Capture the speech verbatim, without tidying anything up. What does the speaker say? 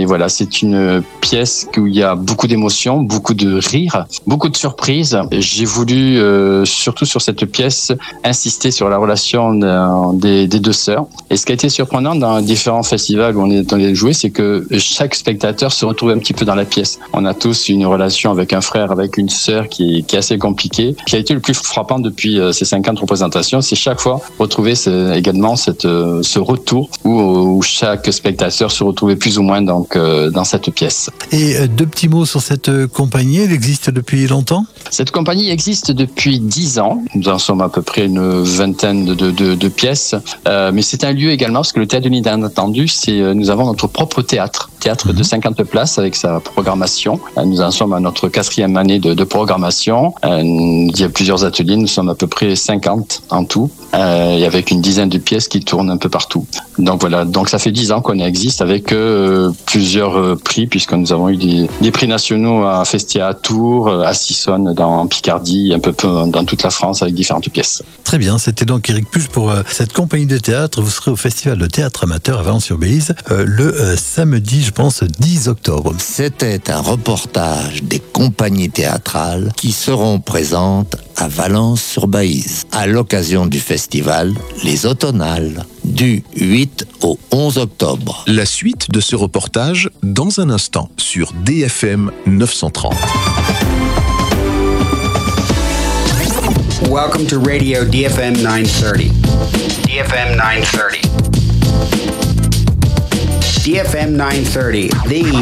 Et voilà, c'est une pièce où il y a beaucoup d'émotions, beaucoup de rires, beaucoup de surprises. J'ai voulu, euh, surtout sur cette pièce, insister sur la relation des, des deux sœurs. Et ce qui a été surprenant dans différents festivals où on est allé jouer, c'est que chaque spectateur se retrouve un petit peu dans la pièce. On a tous une relation avec un frère, avec une sœur qui est, qui est assez compliquée. Ce qui a été le plus frappant depuis euh, ces cinquante représentations, c'est chaque fois retrouver ce, également cette, euh, ce retour où, où chaque spectateur se retrouvait plus ou moins donc, euh, dans cette pièce. Et euh, deux petits mots sur cette euh, compagnie, elle existe depuis longtemps ? Cette compagnie existe depuis dix ans. Nous en sommes à peu près une vingtaine de, de, de pièces. Euh, mais c'est un lieu également, parce que le Théâtre de l'Inattendu, c'est, euh, nous avons notre propre théâtre. Théâtre de cinquante places avec sa programmation. Euh, nous en sommes à notre quatrième année de, de programmation. Euh, il y a plusieurs ateliers, nous sommes à peu près cinquante en tout. Euh, et avec une dizaine de pièces qui tournent un peu partout. Donc voilà, donc ça fait dix ans qu'on existe avec euh, plusieurs euh, prix, puisque nous avons eu des, des prix nationaux à Festia à Tours, à Sissonne dans Picardie, un peu dans toute la France avec différentes pièces. Très bien, c'était donc Eric Puch pour euh, cette compagnie de théâtre. Vous serez au Festival de théâtre amateur à Valence-sur-Bélise euh, le euh, samedi, je pense, dix octobre. C'était un reportage des compagnies théâtrales qui seront présentes à Valence-sur-Baïse à l'occasion du festival Les Automnales du huit au onze octobre. La suite de ce reportage dans un instant sur D F M neuf cent trente. Welcome to Radio D F M nine thirty. D F M nine thirty. D F M nine thirty, the